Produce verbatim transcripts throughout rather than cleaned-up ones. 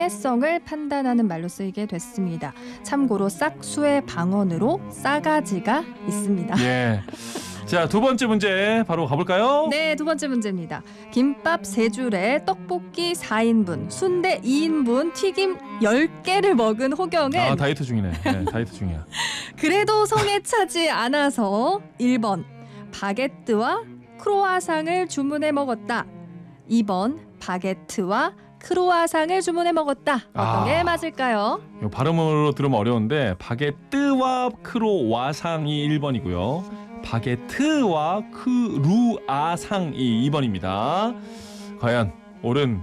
성을 판단하는 말로 쓰이게 됐습니다. 참고로 싹수의 방언으로 싸가지가 있습니다. 예. 자, 두 번째 문제 바로 가볼까요? 네, 두 번째 문제입니다. 김밥 세 줄에 떡볶이 사 인분, 순대 이 인분, 튀김 열 개를 먹은 호경은 아, 다이어트 중이네. 네, 다이어트 중이야. 그래도 성에 차지 않아서 일 번 바게트와 크로와상을 주문해 먹었다. 이 번 바게트와 크로와상을 주문해 먹었다. 어떤 아. 게 맞을까요? 이거 발음으로 들으면 어려운데 바게뜨와 크로와상이 일 번이고요. 바게트와 크루아상이 이 번입니다. 과연 옳은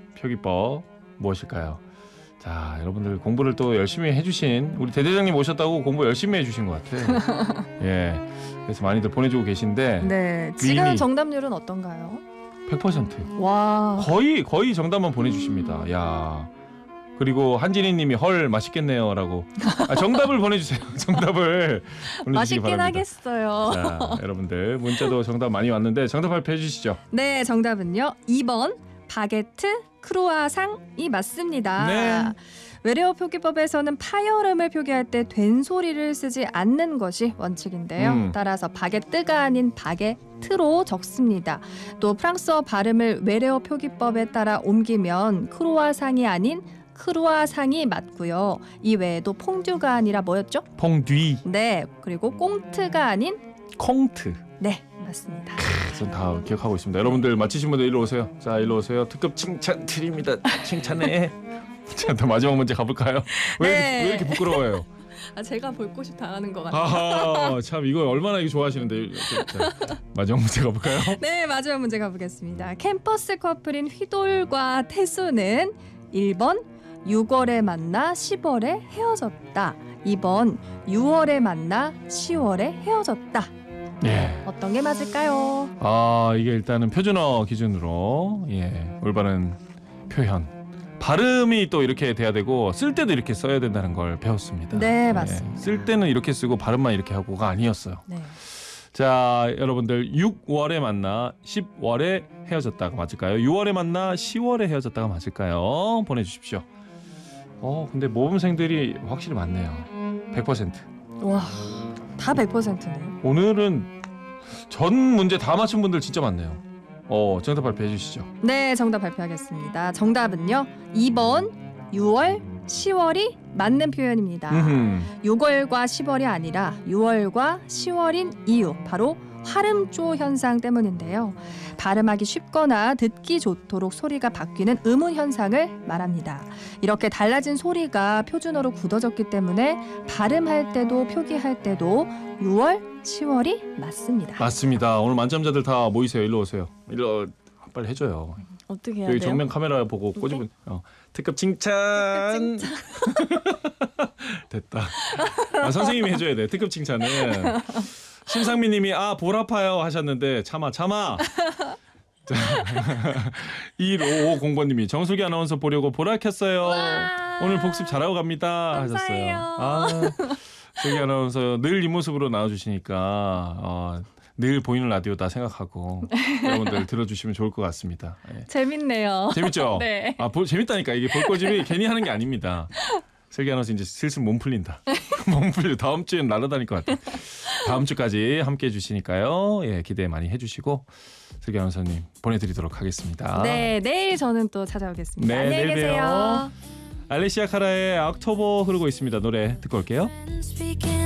표기법 무엇일까요? 자, 여러분들 공부를 또 열심히 해주신 우리 대대장님 오셨다고 공부 열심히 해주신 것 같아요. 예, 그래서 많이들 보내주고 계신데 네, 지금 미리 정답률은 어떤가요? 백 퍼센트 와, 거의 거의 정답만 보내주십니다. 야, 그리고 한진희님이 헐 맛있겠네요라고 아, 정답을 보내주세요. 정답을 보내주시기 맛있긴 바랍니다. 하겠어요. 자, 여러분들 문자도 정답 많이 왔는데 정답 발표해 주시죠. 네, 정답은요. 이 번 바게트 크루아상이 맞습니다. 네. 외래어 표기법에서는 파열음을 표기할 때 된소리를 쓰지 않는 것이 원칙인데요. 음. 따라서 바게뜨가 아닌 바게트로 적습니다. 또 프랑스어 발음을 외래어 표기법에 따라 옮기면 크루아상이 아닌 크루아상이 맞고요. 이 외에도 퐁듀가 아니라 뭐였죠? 퐁듀, 네, 그리고 꽁트가 아닌 콩트. 네, 맞습니다. 전 다 기억하고 있습니다. 여러분들 맞히신 분들 일로 오세요. 자, 일로 오세요. 특급 칭찬 드립니다. 칭찬해. 자, 또 마지막 문제 가볼까요? 왜, 네. 이렇게, 왜 이렇게 부끄러워요? 아, 제가 볼곳이 당하는 것 같아요. 아, 참 이거 얼마나 이거 좋아하시는데. 자, 마지막 문제 가볼까요? 네, 마지막 문제 가보겠습니다. 캠퍼스 커플인 휘돌과 태수는 일 번 유월에 만나 시월에 헤어졌다. 이 번 유월에 만나 시월에 헤어졌다. 예. 어떤 게 맞을까요? 아, 이게 일단은 표준어 기준으로 예, 올바른 표현. 발음이 또 이렇게 돼야 되고 쓸 때도 이렇게 써야 된다는 걸 배웠습니다. 네, 맞습니다. 예, 쓸 때는 이렇게 쓰고 발음만 이렇게 하고가 아니었어요. 네. 자, 여러분들 육월에 만나 십월에 헤어졌다가 맞을까요? 유월에 만나 시월에 헤어졌다가 맞을까요? 보내주십시오. 어, 근데 모범생들이 확실히 많네요. 백 퍼센트. 와, 다 백 퍼센트네요. 오늘은 전 문제 다 맞춘 분들 진짜 많네요. 어, 정답 발표해 주시죠. 네, 정답 발표하겠습니다. 정답은요. 이 번 유월, 시월이 맞는 표현입니다. 음흠. 유월과 시월이 아니라 유월과 시월인 이유, 바로 화름조 현상 때문인데요. 발음하기 쉽거나 듣기 좋도록 소리가 바뀌는 음운 현상을 말합니다. 이렇게 달라진 소리가 표준어로 굳어졌기 때문에 발음할 때도 표기할 때도 유월, 시월이 맞습니다. 맞습니다. 오늘 만점자들 다 모이세요. 일로 오세요. 일로 빨리 해줘요. 어떻게 해야 여기 돼요? 정면 카메라 보고 꼬집은 어. 특급 칭찬. 됐다. 아, 선생님이 해줘야 돼. 특급 칭찬은. 심상민님이 아 볼 아파요 하셨는데 참아 참아. 일오오공 번님이 정수기 아나운서 보려고 보라 켰어요. 와, 오늘 복습 잘하고 갑니다 감사해요. 하셨어요. 아, 정수기 아나운서 늘 이 모습으로 나와주시니까 어, 늘 보이는 라디오다 생각하고 여러분들 들어주시면 좋을 것 같습니다. 예. 재밌네요. 재밌죠? 네. 아, 볼, 재밌다니까. 이게 볼꼬집이 괜히 하는 게 아닙니다. 슬기 아나운서 이제 슬슬 몸 풀린다. 몸 풀려. 다음 주엔 날아다닐 것 같아. 다음 주까지 함께 해주시니까요. 예, 기대 많이 해주시고 슬기 아나운서님 보내드리도록 하겠습니다. 네, 내일 저는 또 찾아오겠습니다. 네, 안녕히 내일 계세요. 봬요. 알레시아 카라의 옥토버 흐르고 있습니다. 노래 듣고 올게요.